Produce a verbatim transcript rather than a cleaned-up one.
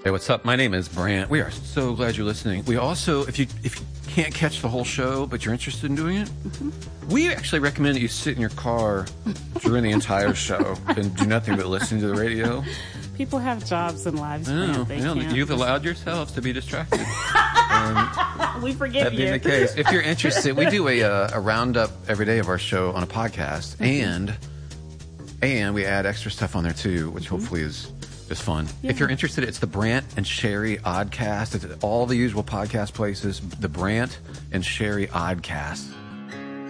Hey, what's up? My name is Brant. We are so glad you're listening. We also, if you if you can't catch the whole show, but you're interested in doing it, mm-hmm. we actually recommend that you sit in your car during the entire show and do nothing but listen to the radio. People have jobs and lives. I know. They I know. can't. You've allowed yourselves to be distracted. um, we forgive that you. That being the case, if you're interested, we do a, uh, a roundup every day of our show on a podcast, mm-hmm. and and we add extra stuff on there too, which mm-hmm. hopefully is just fun. Yeah. If you're interested, it's the Brant and Sherry Oddcast. It's at all the usual podcast places. The Brant and Sherry Oddcast.